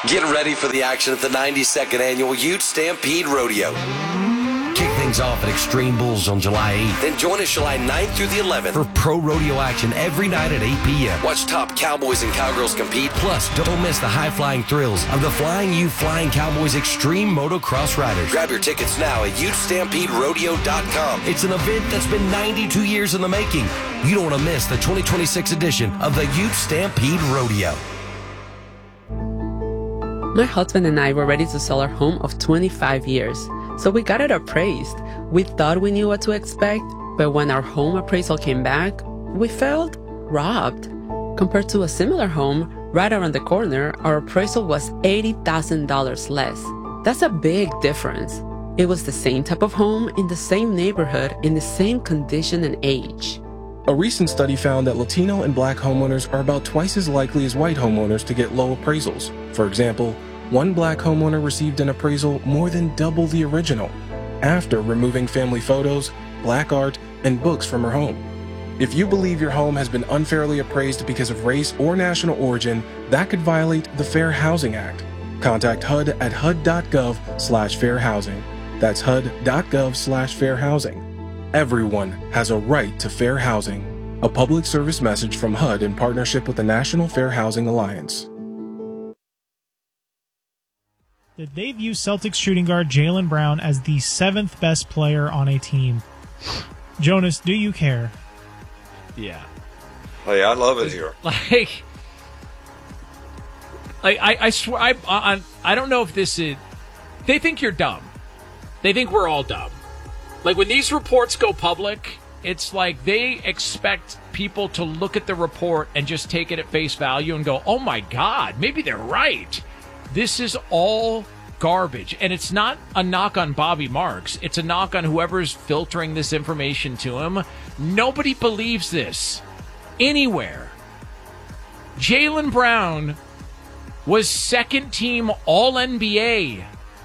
Get ready for the action at the 92nd Annual Ute Stampede Rodeo. Kick things off at Extreme Bulls on July 8th. Then join us July 9th through the 11th for pro rodeo action every night at 8 p.m. Watch top cowboys and cowgirls compete. Plus, don't miss the high-flying thrills of the Flying U Flying Cowboys Extreme Motocross Riders. Grab your tickets now at UteStampedeRodeo.com. It's an event that's been 92 years in the making. You don't want to miss the 2026 edition of the Ute Stampede Rodeo. My husband and I were ready to sell our home of 25 years, so we got it appraised. We thought we knew what to expect, but when our home appraisal came back, we felt robbed. Compared to a similar home right around the corner, our appraisal was $80,000 less. That's a big difference. It was the same type of home in the same neighborhood in the same condition and age. A recent study found that Latino and Black homeowners are about twice as likely as white homeowners to get low appraisals. For example, one Black homeowner received an appraisal more than double the original after removing family photos, Black art, and books from her home. If you believe your home has been unfairly appraised because of race or national origin, that could violate the Fair Housing Act. Contact HUD at hud.gov/fairhousing. That's hud.gov/fairhousing. Everyone has a right to fair housing. A public service message from HUD in partnership with the National Fair Housing Alliance. They view Celtics shooting guard Jaylen Brown as the 7th best player on a team. Jonas, do you care? Yeah. Hey, I love it here. I swear, I don't know if this is... They think you're dumb. They think we're all dumb. Like, when these reports go public, it's like they expect people to look at the report and just take it at face value and go, oh my God, maybe they're right. This is all garbage. And it's not a knock on Bobby Marks. It's a knock on whoever's filtering this information to him. Nobody believes this anywhere. Jaylen Brown was second team All-NBA.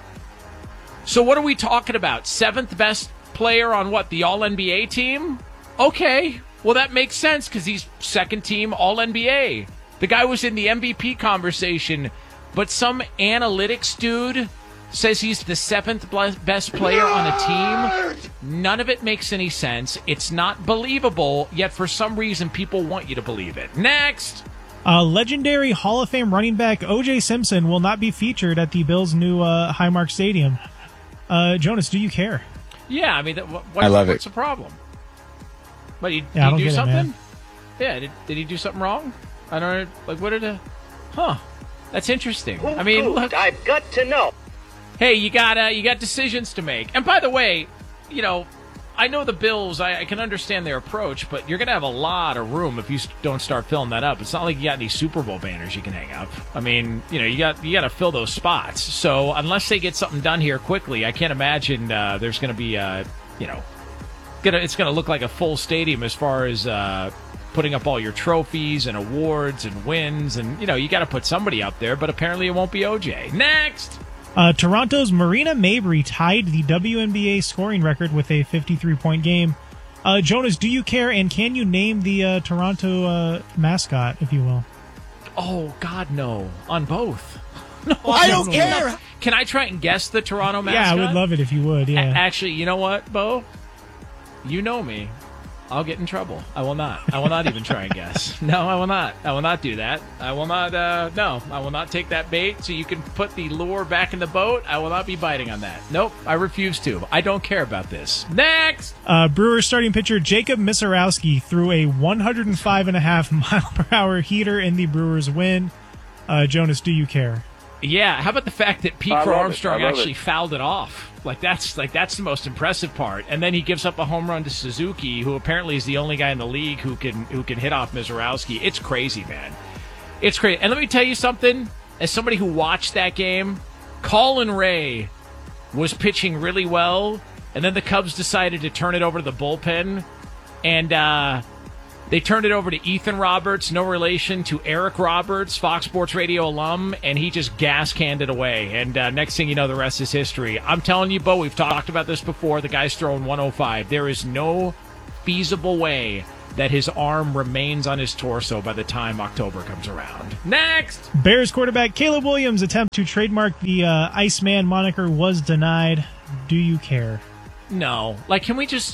So what are we talking about? 7th best player on what? The All-NBA team? Okay. Well, that makes sense because he's second team All-NBA. The guy was in the MVP conversation, but some analytics dude says he's the 7th best player on a team. None of it makes any sense. It's not believable, yet for some reason people want you to believe it. Next! Legendary Hall of Fame running back O.J. Simpson will not be featured at the Bills' new Highmark Stadium. Jonas, do you care? Yeah, I mean, I love what's the problem? But did he I don't do get something? It, man. Yeah, did he do something wrong? I don't know. Like, what did that's interesting. I mean, look, I've got to know. Hey, you got decisions to make. And by the way, you know, I know the Bills, I can understand their approach, but you're going to have a lot of room if you don't start filling that up. It's not like you got any Super Bowl banners you can hang up. I mean, you know, you got to fill those spots. So unless they get something done here quickly, I can't imagine there's going to be, it's going to look like a full stadium as far as putting up all your trophies and awards and wins. And, you know, you got to put somebody up there, but apparently it won't be OJ. Next! Toronto's Marina Mabrey tied the WNBA scoring record with a 53-point game. Jonas, do you care, and can you name the Toronto mascot, if you will? Oh, God, no. On both. No, I don't care. Can I try and guess the Toronto mascot? Yeah, I would love it if you would, yeah. Actually, you know what, Bo? You know me. I'll get in trouble. I will not. I will not even try and guess. No, I will not. I will not do that. I will not, no. I will not take that bait so you can put the lure back in the boat. I will not be biting on that. Nope, I refuse to. I don't care about this. Next! Brewers starting pitcher Jacob Misarowski threw a 105.5-mile-per-hour heater in the Brewers win. Jonas, do you care? Yeah, how about the fact that Pete Armstrong actually fouled it off? That's the most impressive part. And then he gives up a home run to Suzuki, who apparently is the only guy in the league who can hit off Misarowski. It's crazy, man. It's crazy. And let me tell you something. As somebody who watched that game, Colin Ray was pitching really well, and then the Cubs decided to turn it over to the bullpen, and they turned it over to Ethan Roberts, no relation to Eric Roberts, Fox Sports Radio alum, and he just gas-canned it away. And next thing you know, the rest is history. I'm telling you, Bo, we've talked about this before. The guy's throwing 105. There is no feasible way that his arm remains on his torso by the time October comes around. Next! Bears quarterback Caleb Williams' attempt to trademark the Iceman moniker was denied. Do you care? No. Like, can we just...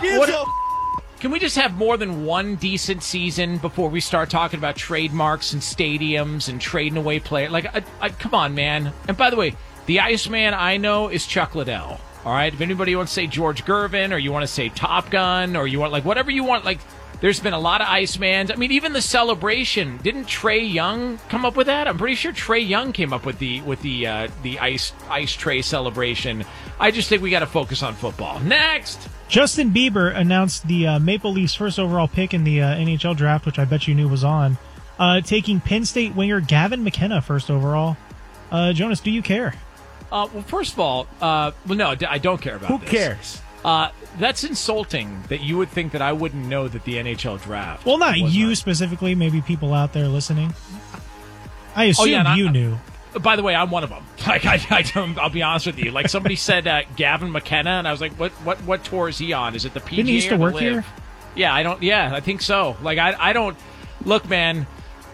Can we just have more than one decent season before we start talking about trademarks and stadiums and trading away players? Like, come on, man. And by the way, the Iceman I know is Chuck Liddell. All right? If anybody wants to say George Gervin, or you want to say Top Gun, or you want, like, whatever you want, like, there's been a lot of Icemans. I mean, even the celebration. Didn't Trae Young come up with that? I'm pretty sure Trae Young came up with the ice tray celebration. I just think we got to focus on football. Next! Justin Bieber announced the Maple Leafs' first overall pick in the NHL draft, which I bet you knew was on, taking Penn State winger Gavin McKenna first overall. Jonas, do you care? Well, first of all, no, I don't care about this. Who cares? That's insulting that you would think that I wouldn't know that the NHL draft. Well, not you specifically, maybe people out there listening. I assumed you knew. By the way, I'm one of them. Like, I don't, I'll be honest with you. Like, somebody said Gavin McKenna, and I was like, what tour is he on? Is it the PGA Didn't he used to work here? Yeah, I think so. Like, I don't, look, man,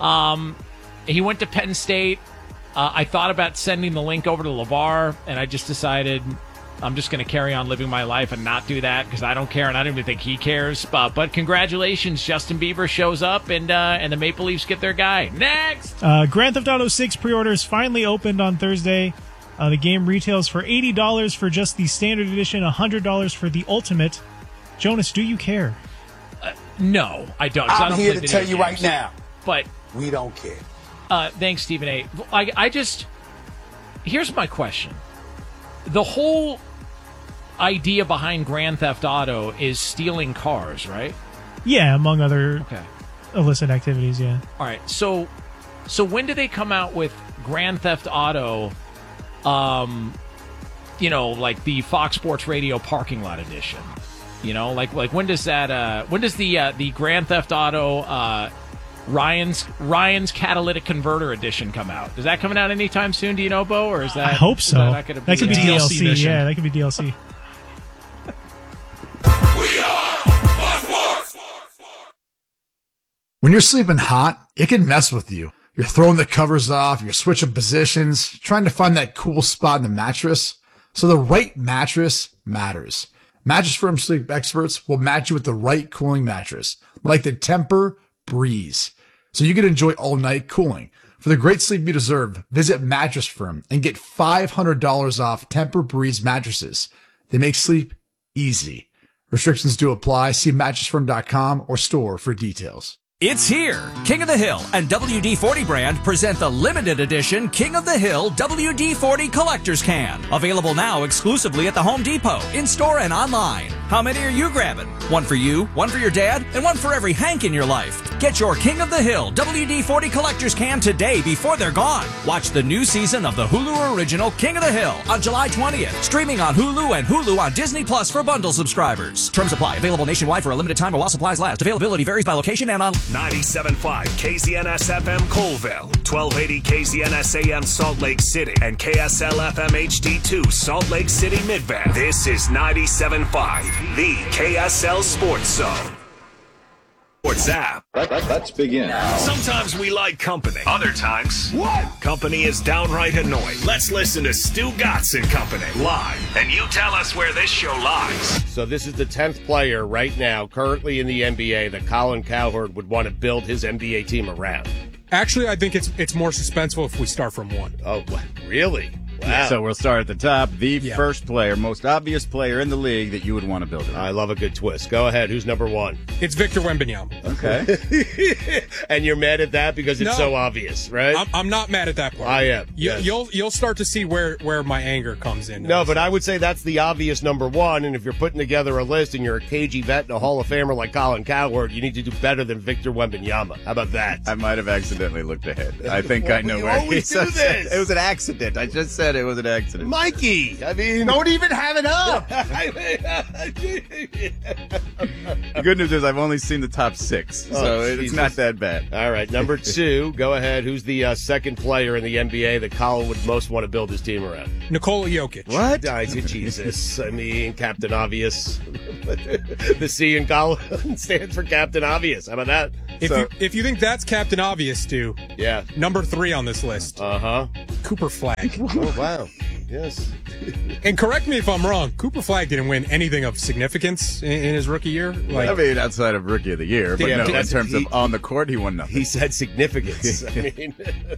he went to Penn State. I thought about sending the link over to LeVar, and I just decided I'm just going to carry on living my life and not do that because I don't care, and I don't even think he cares. But congratulations, Justin Bieber shows up, and the Maple Leafs get their guy. Next! Grand Theft Auto 6 pre-orders finally opened on Thursday. The game retails for $80 for just the standard edition, $100 for the ultimate. Jonas, do you care? No, I don't. I'm here to tell you right now. But we don't care. Thanks, Stephen A. I just... Here's my question. The whole idea behind Grand Theft Auto is stealing cars, right? Yeah, among other illicit activities, yeah. All right, so when do they come out with Grand Theft Auto, like the Fox Sports Radio parking lot edition? You know, like when does that, when does the Grand Theft Auto, Ryan's Catalytic Converter Edition come out? Is that coming out anytime soon? Do you know, Bo? Or is that? I hope so. That could be DLC. Edition. Yeah, that could be DLC. When you're sleeping hot, it can mess with you. You're throwing the covers off, you're switching positions, trying to find that cool spot in the mattress. So the right mattress matters. Mattress Firm sleep experts will match you with the right cooling mattress, like the Tempur-Breeze, so you can enjoy all-night cooling. For the great sleep you deserve, visit Mattress Firm and get $500 off Tempur-Breeze mattresses. They make sleep easy. Restrictions do apply. See mattressfirm.com or store for details. It's here. King of the Hill and WD-40 brand present the limited edition King of the Hill WD-40 Collector's Can. Available now exclusively at the Home Depot, in-store and online. How many are you grabbing? One for you, one for your dad, and one for every Hank in your life. Get your King of the Hill WD-40 Collector's Can today before they're gone. Watch the new season of the Hulu original King of the Hill on July 20th. Streaming on Hulu and Hulu on Disney Plus for bundle subscribers. Terms apply. Available nationwide for a limited time or while supplies last. Availability varies by location and on 97.5 KZNS FM Colville, 1280 KZNS AM Salt Lake City, and KSL FM HD2 Salt Lake City Midvale. This is 97.5, the KSL Sports Zone. Sports app. Let's begin. Sometimes we like company. Other times, company is downright annoying. Let's listen to Stu Gatz and Company live, and you tell us where this show lies. So this is the 10th player right now, currently in the NBA, that Colin Cowherd would want to build his NBA team around. Actually, I think it's more suspenseful if we start from one. Oh, really? Wow. So we'll start at the top. The first player, most obvious player in the league that you would want to build it. I love a good twist. Go ahead. Who's number one? It's Victor Wembanyama. Okay. And you're mad at that because it's so obvious, right? I'm not mad at that part. I am. You'll start to see where my anger comes in. No, but I would say that's the obvious number one. And if you're putting together a list and you're a KG vet and a Hall of Famer like Colin Cowherd, you need to do better than Victor Wembanyama. How about that? I might have accidentally looked ahead. I think I know You where always he do this. It was an accident. I just said said it was an accident. Mikey, I mean, Don't even have it up. The good news is I've only seen the top 6, so it's not that bad. All right, number 2, go ahead. Who's the second player in the NBA that Colin would most want to build his team around? Nikola Jokic. What? Jesus. I mean, Captain Obvious. The C in Colin stands for Captain Obvious. How about that? If you think that's Captain Obvious, Stu, yeah. Number 3 on this list. Cooper Flagg. Oh, wow. Yes. And correct me if I'm wrong, Cooper Flagg didn't win anything of significance in his rookie year. I mean, outside of Rookie of the Year, but no, in terms of on the court, he won nothing. He said significance. I mean,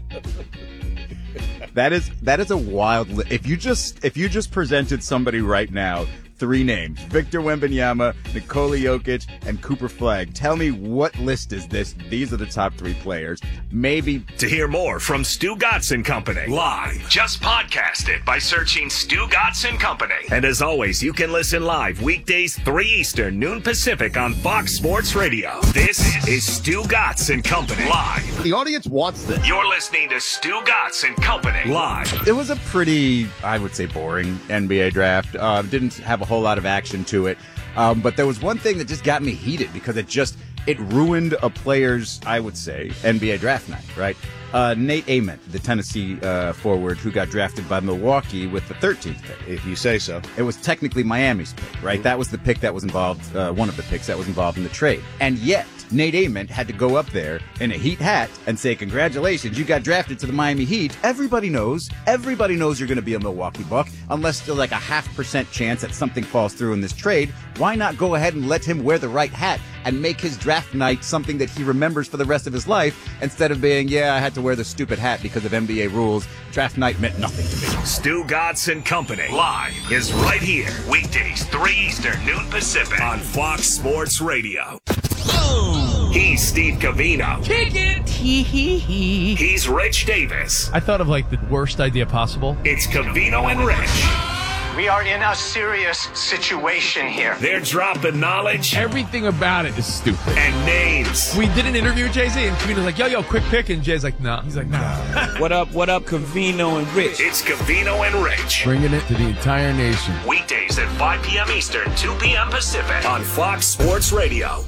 that is a wild. If you just presented somebody right now, 3 names: Victor Wembanyama, Nikola Jokic, and Cooper Flagg. Tell me, what list is this? These are the top 3 players. Maybe. To hear more from Stu Gatz and Company live, just podcast it by searching Stu Gatz and Company. And as always, you can listen live weekdays 3 Eastern, noon Pacific on Fox Sports Radio. This is Stu Gatz and Company live. The audience wants this. You're listening to Stu Gatz and Company live. It was a pretty, I would say, boring NBA draft. Didn't have a whole lot of action to it. But there was one thing that just got me heated because it ruined a player's, I would say, NBA draft night, right? Nate Ament, the Tennessee forward who got drafted by Milwaukee with the 13th pick. If you say so. It was technically Miami's pick, right? That was the pick that was involved, one of the picks that was involved in the trade. And yet, Nate Ament had to go up there in a Heat hat and say, congratulations, you got drafted to the Miami Heat. Everybody knows you're going to be a Milwaukee Buck, unless there's like a 0.5% chance that something falls through in this trade. Why not go ahead and let him wear the right hat and make his draft night something that he remembers for the rest of his life, instead of being, I had to wear the stupid hat because of NBA rules. Draft night meant nothing to me. Stu Gatz and Company live is right here, weekdays 3 Eastern, noon Pacific on Fox Sports Radio. He's Steve Covino. Kick it! He's Rich Davis. I thought of like the worst idea possible. It's Covino and Rich. We are in a serious situation here. They're dropping knowledge. Everything about it is stupid. And names. We did an interview with Jay-Z, and Covino's like, yo, quick pick. And Jay's like, nah. He's like, nah. What up, Covino and Rich? It's Covino and Rich. Bringing it to the entire nation. Weekdays at 5 p.m. Eastern, 2 p.m. Pacific on Fox Sports Radio.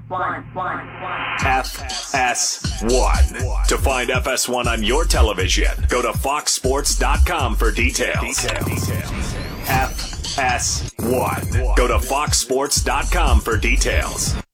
FS1. To find FS1 on your television, go to foxsports.com for details. FS1. Go to foxsports.com for details.